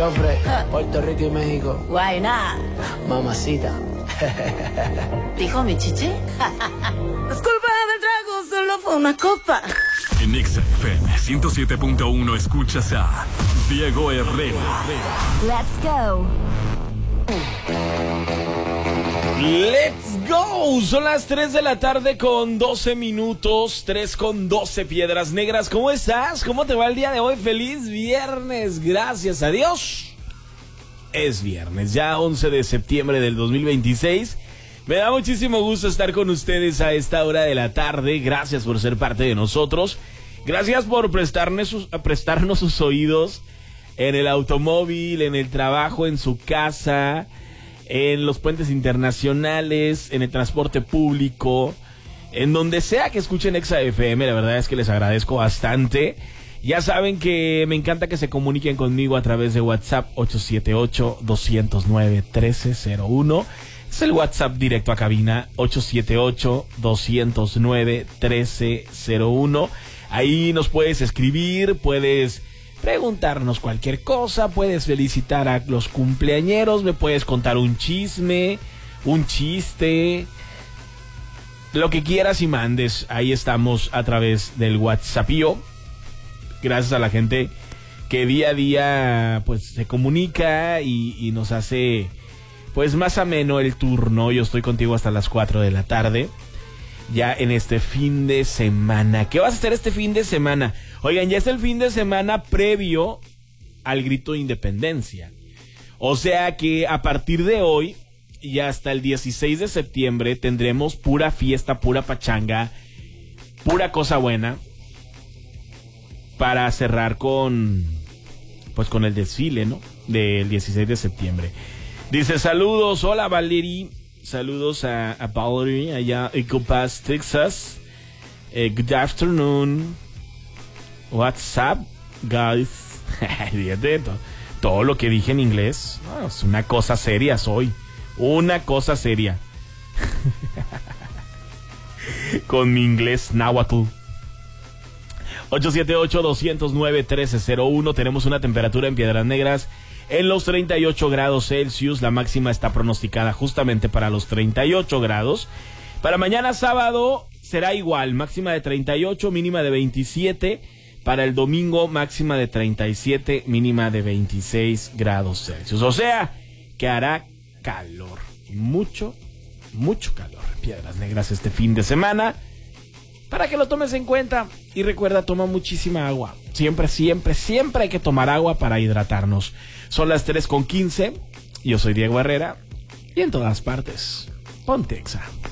Joffre, Puerto Rico y México. Guayna. Mamacita. ¿Dijo mi chiche? Disculpa del trago, solo fue una copa. En Exa FM 107.1 escuchas a Diego Herrera. Let's go. Let's go. Son las 3 de la tarde con 12 minutos. 3 con 12 piedras negras. ¿Cómo estás? ¿Cómo te va el día de hoy? Feliz viernes. Gracias a Dios. Es viernes, ya 11 de septiembre del 2026. Me da muchísimo gusto estar con ustedes a esta hora de la tarde. Gracias por ser parte de nosotros. Gracias por prestarnos sus oídos en el automóvil, en el trabajo, en su casa, en los puentes internacionales, en el transporte público, en donde sea que escuchen Exa FM. La verdad es que les agradezco bastante. Ya saben que me encanta que se comuniquen conmigo a través de WhatsApp 878-209-1301. Es el WhatsApp directo a cabina 878-209-1301. Ahí nos puedes escribir, puedes preguntarnos cualquier cosa, puedes felicitar a los cumpleañeros, me puedes contar un chisme, un chiste, lo que quieras y mandes. Ahí estamos a través del WhatsAppío. Gracias a la gente que día a día pues se comunica y nos hace pues más ameno el turno. Yo estoy contigo hasta las 4 de la tarde. Ya en este fin de semana. ¿Qué vas a hacer este fin de semana? Oigan, ya es el fin de semana previo al grito de independencia. O sea que a partir de hoy y hasta el 16 de septiembre tendremos pura fiesta, pura pachanga, pura cosa buena para cerrar con el desfile, ¿no? Del 16 de septiembre. Dice, saludos, hola Valerie. Saludos a Valerie allá en Eagle Pass, Texas. Good afternoon. What's up, guys? Fíjate, todo lo que dije en inglés. No, es una cosa seria soy. Una cosa seria. Con mi inglés náhuatl. 878-209-1301. Tenemos una temperatura en Piedras Negras en los 38 grados Celsius. La máxima está pronosticada justamente para los 38 grados. Para mañana sábado será igual, máxima de 38, mínima de 27. Para el domingo, máxima de 37, mínima de 26 grados Celsius. O sea, que hará calor. Mucho, mucho calor en Piedras Negras este fin de semana. Para que lo tomes en cuenta. Y recuerda, toma muchísima agua. Siempre, siempre, siempre hay que tomar agua para hidratarnos. Son las 3:15. Yo soy Diego Herrera. Y en todas partes, ponte Exa.